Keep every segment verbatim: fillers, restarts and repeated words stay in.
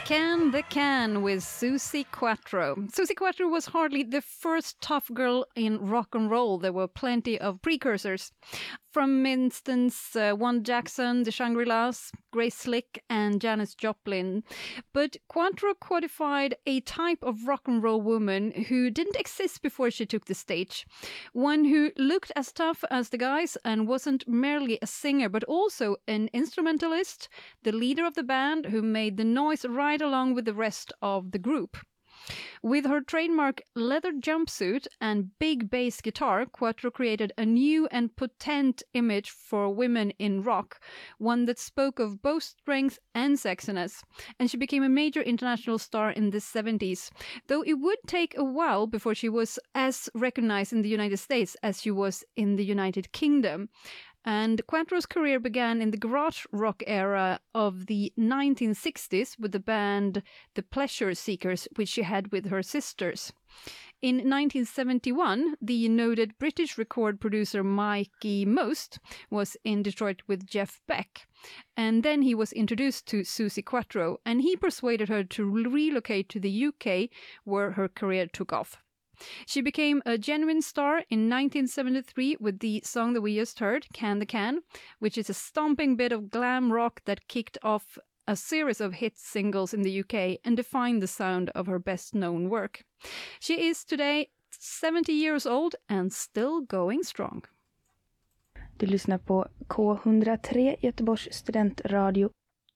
Can the Can with Suzi Quatro. Suzi Quatro was hardly the first tough girl in rock and roll. There were plenty of precursors. From instance, uh, One Jackson, the Shangri-Las, Grace Slick, and Janis Joplin. But Quatro codified a type of rock and roll woman who didn't exist before she took the stage. One who looked as tough as the guys and wasn't merely a singer, but also an instrumentalist, the leader of the band who made the noise right along with the rest of the group. With her trademark leather jumpsuit and big bass guitar, Quatro created a new and potent image for women in rock, one that spoke of both strength and sexiness, and she became a major international star in the seventies, though it would take a while before she was as recognized in the United States as she was in the United Kingdom. And Quatro's career began in the garage rock era of the nineteen sixties with the band The Pleasure Seekers, which she had with her sisters. In nineteen seventy-one, the noted British record producer Mikey Most was in Detroit with Jeff Beck. And then he was introduced to Suzi Quatro, and he persuaded her to relocate to the U K, where her career took off. She became a genuine star in nineteen seventy-three with the song that we just heard, Can the Can, which is a stomping bit of glam rock that kicked off a series of hit singles in the U K and defined the sound of her best-known work. She is today seventy years old and still going strong. Du lyssnar på K one oh three Göteborgs studentradio.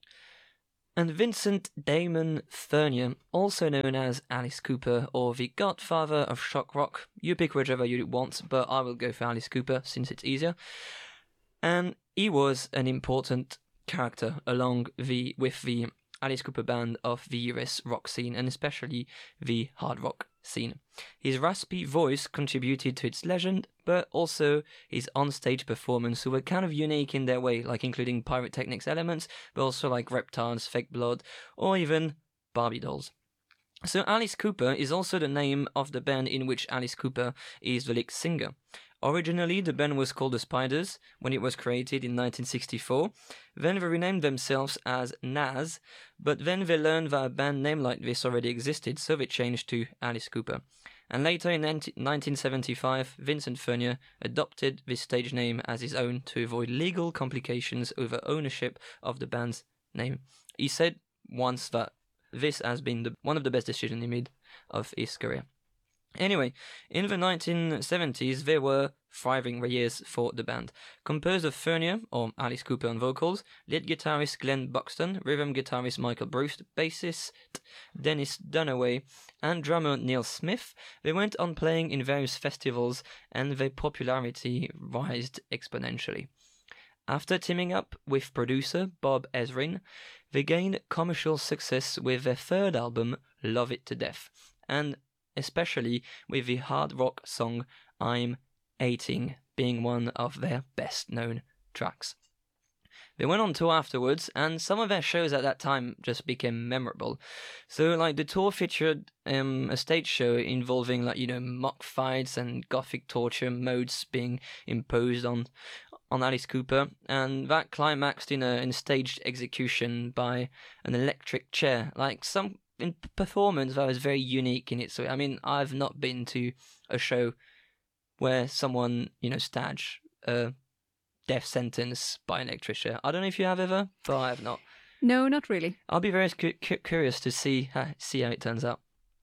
And Vincent Damon Furnier, also known as Alice Cooper or the godfather of shock rock. You pick whichever you want, but I will go for Alice Cooper since it's easier. And he was an important character along the with the Alice Cooper band of the U S rock scene, and especially the hard rock scene. His raspy voice contributed to its legend, but also his on-stage performance were kind of unique in their way, like including pyrotechnics elements, but also like reptiles, fake blood, or even Barbie dolls. So Alice Cooper is also the name of the band in which Alice Cooper is the lead singer. Originally, the band was called the Spiders when it was created in nineteen sixty-four. Then they renamed themselves as Nas, but then they learned that a band name like this already existed, so they changed to Alice Cooper. And later in nineteen seventy-five, Vincent Furnier adopted this stage name as his own to avoid legal complications over ownership of the band's name. He said once that this has been the, one of the best decisions he made of his career. Anyway, in the nineteen seventies, there were thriving years for the band. Composed of Furnier, or Alice Cooper on vocals, lead guitarist Glenn Buxton, rhythm guitarist Michael Bruce, bassist Dennis Dunaway, and drummer Neil Smith, they went on playing in various festivals, and their popularity rised exponentially. After teaming up with producer Bob Ezrin, they gained commercial success with their third album, Love It to Death, and especially with the hard rock song I'm eighteen being one of their best-known tracks. They went on tour afterwards, and some of their shows at that time just became memorable. So, like, the tour featured um, a stage show involving, like, you know, mock fights and gothic torture modes being imposed on on Alice Cooper, and that climaxed in a, in a staged execution by an electric chair. Like, some in performance that was very unique in its way. I mean, I've not been to a show where someone, you know, staged a death sentence by an electric chair. I don't know if you have ever, but I have not. No, not really. I'll be very cu- cu- curious to see how, see how it turns out.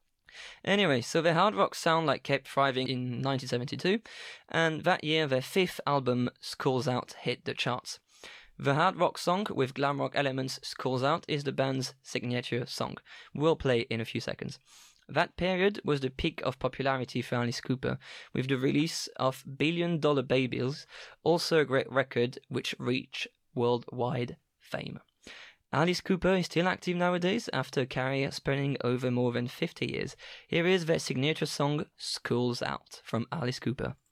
Anyway, so their hard rock sound like kept thriving in nineteen seventy-two, and that year their fifth album, Schools Out, hit the charts. The hard rock song with glam rock elements, Schools Out, is the band's signature song. We'll play in a few seconds. That period was the peak of popularity for Alice Cooper, with the release of Billion Dollar Babies, also a great record which reached worldwide fame. Alice Cooper is still active nowadays after a career spanning over more than fifty years. Here is their signature song, Schools Out, from Alice Cooper.